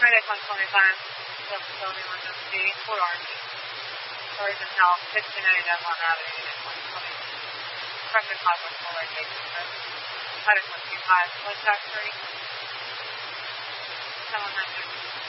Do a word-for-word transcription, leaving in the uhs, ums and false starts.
Right at one twenty-five, the facility one oh C, Port Orange. Or even South, fifteen ninety-nine Long Avenue, Unit one twenty. Pressure contact for location. Right at one two five, contact three. seven hundred.